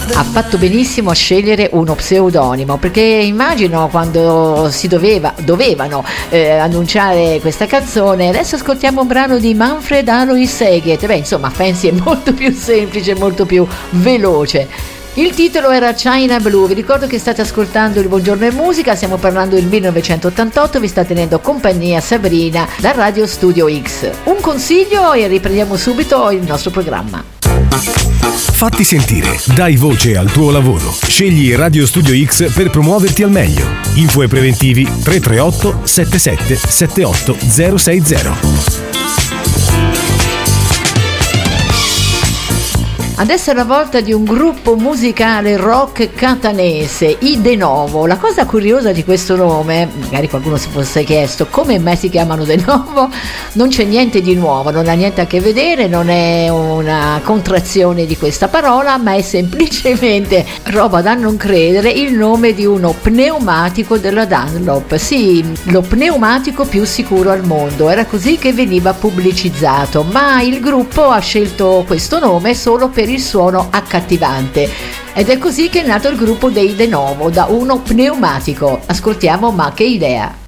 Ha fatto benissimo a scegliere uno pseudonimo, perché immagino quando si dovevano annunciare questa canzone. Adesso ascoltiamo un brano di Manfred Alois Egget. Insomma, Fancy è molto più semplice, molto più veloce. Il titolo era China Blue. Vi ricordo che state ascoltando il Buongiorno e Musica, stiamo parlando del 1988, vi sta tenendo compagnia Sabrina da Radio Studio X. Un consiglio e riprendiamo subito il nostro programma. Fatti sentire, dai voce al tuo lavoro. Scegli Radio Studio X per promuoverti al meglio. Info e preventivi 338 77 78 060. Adesso è la volta di un gruppo musicale rock catanese, i De Novo. La cosa curiosa di questo nome, magari qualcuno si fosse chiesto come mai si chiamano De Novo, non c'è niente di nuovo, non ha niente a che vedere, non è una contrazione di questa parola, ma è semplicemente, roba da non credere, il nome di uno pneumatico della Dunlop. Sì, lo pneumatico più sicuro al mondo, era così che veniva pubblicizzato, ma il gruppo ha scelto questo nome solo per il suono accattivante ed è così che è nato il gruppo dei De Novo, da uno pneumatico. Ascoltiamo Ma che idea.